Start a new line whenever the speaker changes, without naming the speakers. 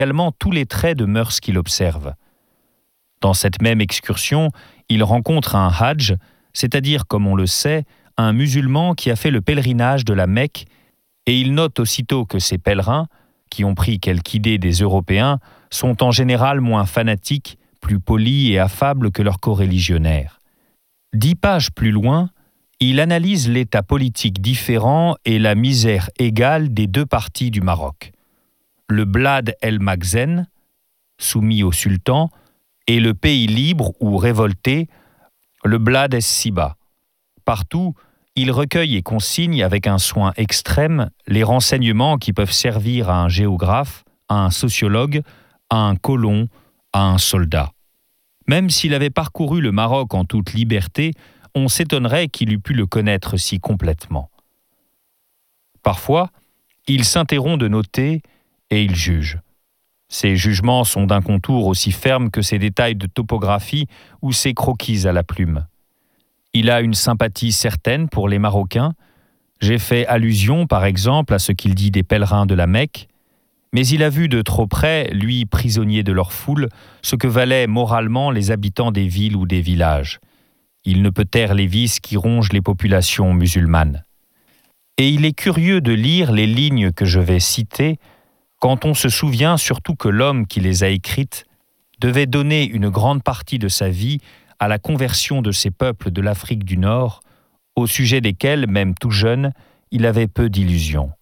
également tous les traits de mœurs qu'il observe. Dans cette même excursion, il rencontre un Hadj, c'est-à-dire, comme on le sait, un musulman qui a fait le pèlerinage de la Mecque, et il note aussitôt que ces pèlerins, qui ont pris quelque idée des Européens, sont en général moins fanatiques, plus polis et affables que leurs coreligionnaires. 10 pages plus loin, il analyse l'état politique différent et la misère égale des deux parties du Maroc. Le Blad el Makhzen, soumis au sultan, et le pays libre ou révolté, le Blad es-Siba. Partout, il recueille et consigne avec un soin extrême les renseignements qui peuvent servir à un géographe, à un sociologue, à un colon, à un soldat. Même s'il avait parcouru le Maroc en toute liberté, on s'étonnerait qu'il eût pu le connaître si complètement. Parfois, il s'interrompt de noter et il juge. Ses jugements sont d'un contour aussi ferme que ses détails de topographie ou ses croquis à la plume. Il a une sympathie certaine pour les Marocains. J'ai fait allusion, par exemple, à ce qu'il dit des pèlerins de la Mecque, mais il a vu de trop près, lui prisonnier de leur foule, ce que valaient moralement les habitants des villes ou des villages. Il ne peut taire les vices qui rongent les populations musulmanes. Et il est curieux de lire les lignes que je vais citer, quand on se souvient surtout que l'homme qui les a écrites devait donner une grande partie de sa vie à la conversion de ces peuples de l'Afrique du Nord, au sujet desquels, même tout jeune, il avait peu d'illusions.